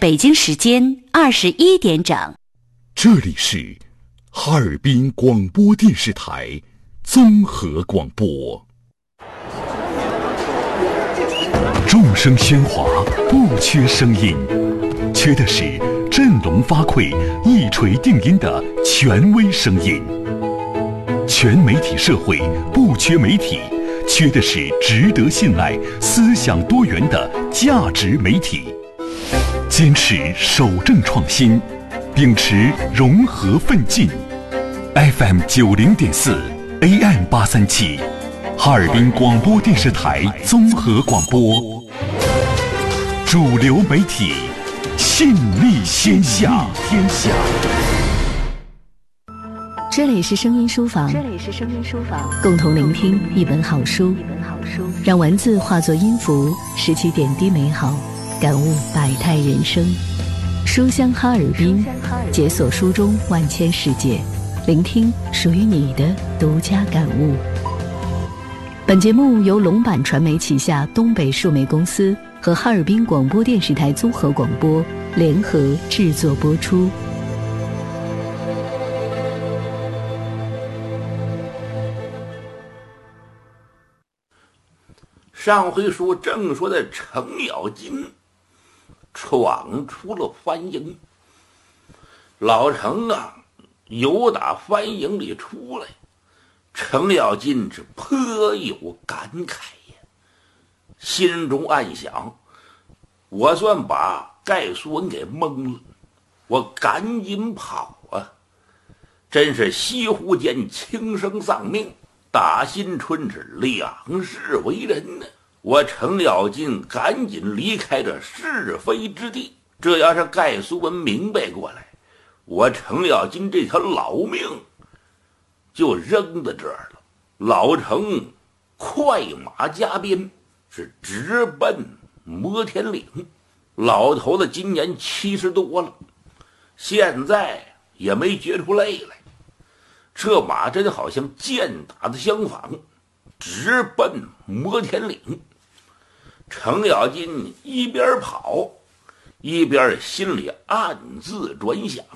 北京时间21点整。 这里是哈尔滨广播电视台综合广播。众声喧哗，不缺声音，缺的是振聋发聩、一锤定音的权威声音。全媒体社会不缺媒体，缺的是值得信赖、思想多元的价值媒体。坚持守正创新，秉持融合奋进。FM 90.4 AM 837，哈尔滨广播电视台综合广播，主流媒体，信力天下。 这里是声音书房，共同聆听一本好书，让文字化作音符，拾取点滴美好，感悟百态人生。书香哈尔滨，解锁书中万千世界，聆听属于你的独家感悟。本节目由龙板传媒旗下东北数媒公司和哈尔滨广播电视台综合广播联合制作播出。 上回书正说的程咬金闯出了藩营，老程啊由打藩营里出来，程咬金是颇有感慨呀，心中暗想，我算把盖苏文给蒙了，我赶紧跑啊！真是西湖间轻生丧命，大新春是两世为人呢。我程咬金赶紧离开这是非之地，这要是盖苏文明白过来，我程咬金这条老命就扔在这儿了。老程快马加鞭，是直奔摩天岭。老头子今年70多了，现在也没觉出累来，这马真好像箭打的相仿，直奔摩天岭。程咬金一边跑一边心里暗自转想，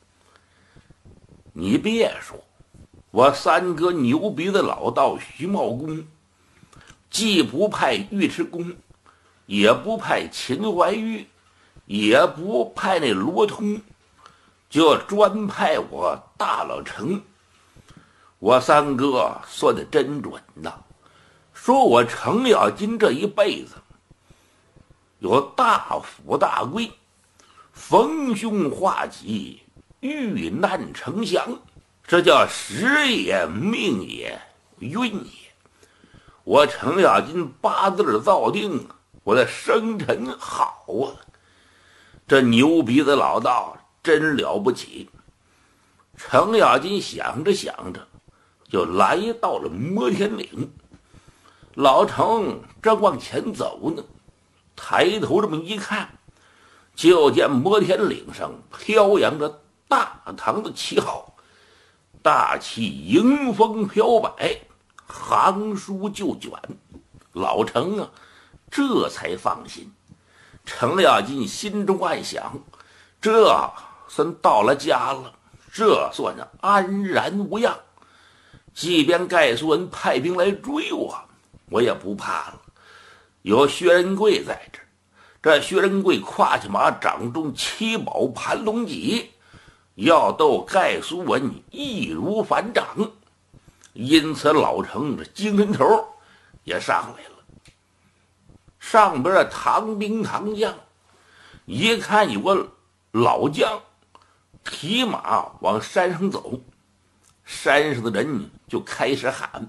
你别说，我三哥牛鼻子老道徐茂公既不派尉迟恭，也不派秦怀玉，也不派那罗通，就专派我大老程。我三哥算得真准呐，说我程咬金这一辈子有大富大贵，逢凶化吉，遇难成祥，这叫时也命也运也。我程咬金八字造定，我的生辰好啊，这牛鼻子老道真了不起。程咬金想着想着就来到了摩天岭。老程正往前走呢，抬头这么一看，就见摩天岭上飘扬着大唐的旗号，大旗迎风飘摆，行书就卷。老程啊这才放心。程咬金心中暗想，这算到了家了，这算是安然无恙。即便盖苏文派兵来追我，我也不怕了，有薛仁贵在这儿。这薛仁贵跨起马，掌中七宝盘龙戟，要斗盖苏文易如反掌。因此老程这精神头也上来了。上边的唐兵唐将一看有个老将提马往山上走，山上的人就开始喊，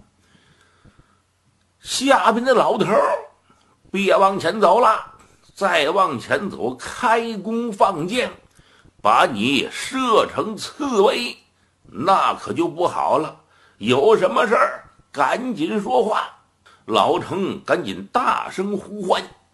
下边的老头别往前走了，再往前走开弓放箭，把你射成刺猬，那可就不好了，有什么事儿赶紧说话。老程赶紧大声呼唤，